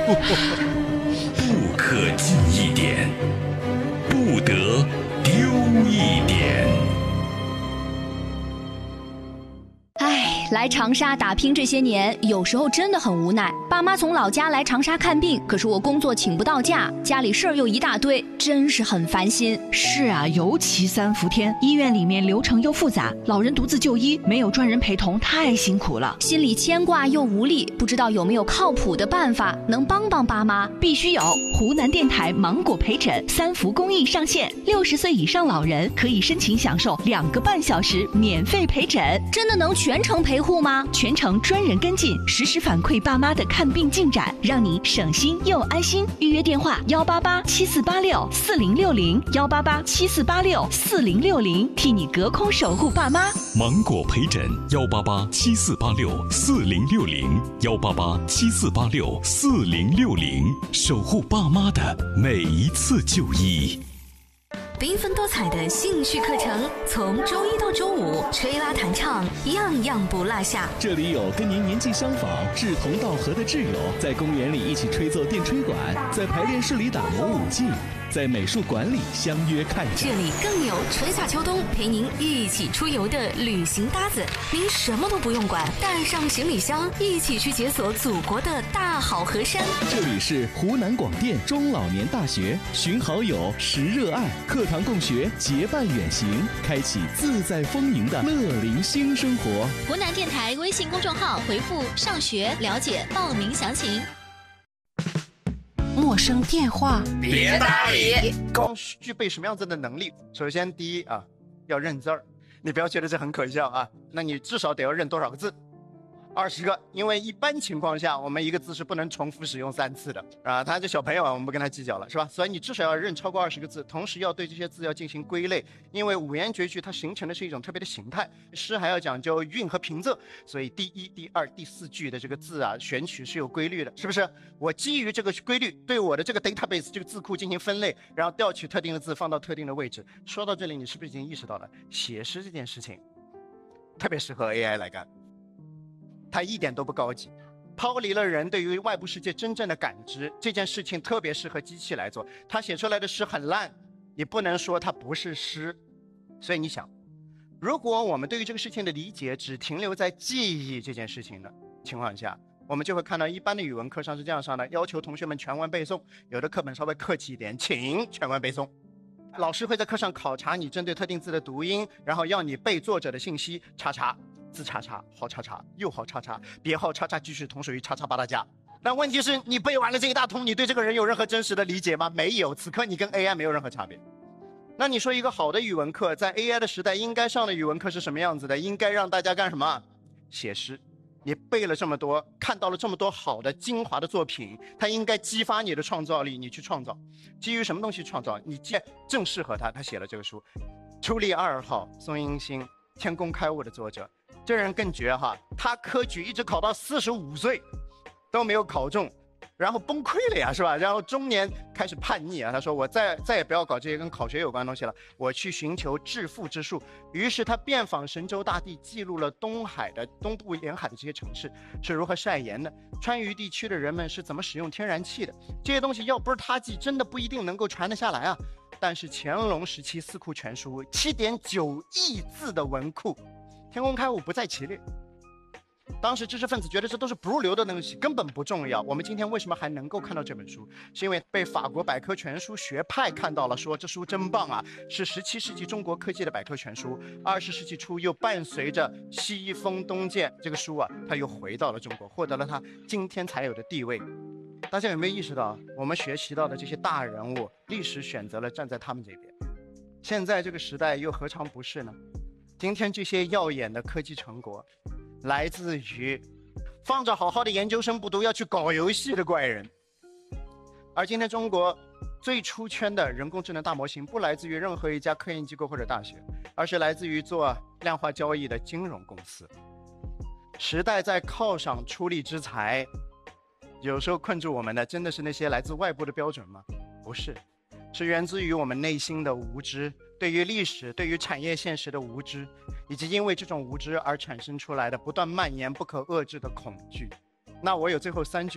不可进一点，不得丢一点。 来长沙打拼这些年，有时候真的很无奈。爸妈从老家来长沙看病，可是我工作请不到假，家里事儿又一大堆，真是很烦心。 是啊，尤其3伏天，医院里面流程又复杂，老人独自就医，没有专人陪同，太辛苦了， 心里牵挂又无力，不知道有没有靠谱的办法能帮帮爸妈。 必须有湖南电台芒果陪诊3伏公益上线，60岁以上老人可以申请享受2个半小时免费陪诊。 真的能全程陪护吗？ 全程专人跟进，实时反馈爸妈的看病进展，让你省心又安心。预约电话18874864060，18874864060，替你隔空守护爸妈。 芒果陪诊18874864060，18874864060，守护爸妈的每一次就医。 缤纷多彩的兴趣课程，从周一到周五，吹拉弹唱，样样不落下。 这里有跟您年纪相仿、志同道合的挚友，在公园里一起吹奏电吹管，在排练室里打磨舞技，在美术馆里相约看展。 这里更有春夏秋冬陪您一起出游的旅行搭子，您什么都不用管，带上行李箱，一起去解锁祖国的大好河山。 这里是湖南广电中老年大学，寻好友，识热爱，课堂共学，结伴远行，开启自在丰盈的乐龄新生活。 湖南电台微信公众号回复“上学”了解报名详情。 陌生电话别搭理。具备什么样子的能力？首先第一啊，要认字儿。你不要觉得这很可笑啊，那你至少得要认多少个字？20个，因为一般情况下，我们一个字是不能重复使用3次的啊。他这小朋友啊，我们不跟他计较了，是吧？所以你至少要认超过20个字，同时要对这些字要进行归类，因为五言绝句它形成的是一种特别的形态，诗还要讲究韵和平仄，所以第1、第2、第4句的这个字啊，选取是有规律的，是不是？我基于这个规律，对我的这个 database 这个字库进行分类，然后调取特定的字放到特定的位置。说到这里，你是不是已经意识到了，写诗这件事情特别适合 AI 来干？它一点都不高级，抛离了人对于外部世界真正的感知，这件事情特别适合机器来做。它写出来的诗很烂，你不能说它不是诗。所以你想，如果我们对于这个事情的理解只停留在记忆这件事情的情况下，我们就会看到一般的语文课上是这样上的，要求同学们全文背诵，有的课本稍微客气一点，请全文背诵。老师会在课上考察你针对特定字的读音，然后要你背作者的信息，叉叉字叉叉号叉叉又号叉叉别号叉叉继续同属于叉叉八大家。但问题是你背完了这一大通，你对这个人有任何真实的理解吗？没有。此刻你跟 AI 没有任何差别。那你说一个好的语文课，在 AI 的时代应该上的语文课是什么样子的？应该让大家干什么？写诗。你背了这么多，看到了这么多好的精华的作品，它应该激发你的创造力，你去创造。基于什么东西创造？你正适合他写了这个书。初立2号，宋英星，天工开物的作者，这人更绝哈，他科举一直考到45岁都没有考中，然后崩溃了呀，是吧？然后中年开始叛逆啊，他说我再也不要搞这些跟考学有关的东西了，我去寻求致富之术。于是他遍访神州大地，记录了东部沿海的这些城市是如何晒盐的，川渝地区的人们是怎么使用天然气的。这些东西要不是他记，真的不一定能够传得下来啊。但是乾隆时期四库全书7.9亿字的文库，天工开物不在其列。当时知识分子觉得这都是不入流的东西，根本不重要。我们今天为什么还能够看到这本书，是因为被法国百科全书学派看到了，说这书真棒啊，是17世纪中国科技的百科全书。20世纪初又伴随着西风东渐，这个书啊，它又回到了中国，获得了它今天才有的地位。大家有没有意识到，我们学习到的这些大人物，历史选择了站在他们这边，现在这个时代又何尝不是呢？今天这些耀眼的科技成果来自于放着好好的研究生不读要去搞游戏的怪人。而今天中国最出圈的人工智能大模型不来自于任何一家科研机构或者大学，而是来自于做量化交易的金融公司。时代在犒赏出力之才，有时候困住我们的真的是那些来自外部的标准吗？不是，是源自于我们内心的无知，对于历史、对于产业现实的无知，以及因为这种无知而产生出来的不断蔓延、不可遏制的恐惧。那我有最后3句